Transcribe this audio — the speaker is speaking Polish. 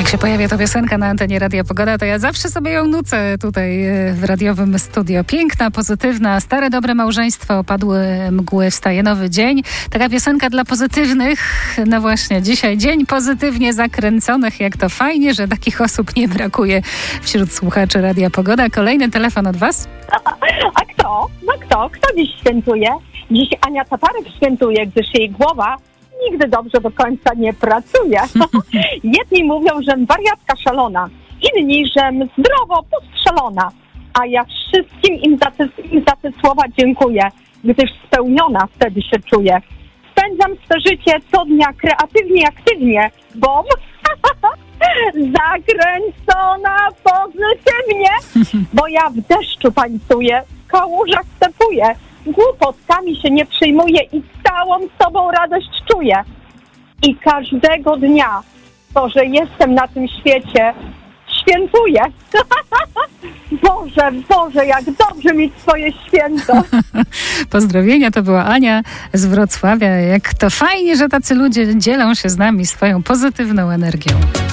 Jak się pojawia ta piosenka na antenie Radia Pogoda, to ja zawsze sobie ją nucę tutaj w radiowym studio. Piękna, pozytywna, stare, dobre małżeństwo, opadły mgły, wstaje nowy dzień. Taka piosenka dla pozytywnych. No właśnie, dzisiaj dzień pozytywnie zakręconych. Jak to fajnie, że takich osób nie brakuje wśród słuchaczy Radia Pogoda. Kolejny telefon od was. A kto? No kto? Kto dziś świętuje? Dziś Ania Tatarek świętuje, gdyż jej głowa nigdy dobrze do końca nie pracuje. Jedni mówią, żem wariatka szalona, inni, żem zdrowo postrzelona, a ja wszystkim im za te słowa dziękuję, gdyż spełniona wtedy się czuję. Spędzam swe życie co dnia kreatywnie i aktywnie, bo zakręcona pozytywnie, bo ja w deszczu tańcuję, w kałużach stepuję, głupotkami się nie przyjmuję i całą sobą radość czuję. I każdego dnia to, że jestem na tym świecie, świętuję. Boże, jak dobrze mieć swoje święto. Pozdrowienia, to była Ania z Wrocławia. Jak to fajnie, że tacy ludzie dzielą się z nami swoją pozytywną energią.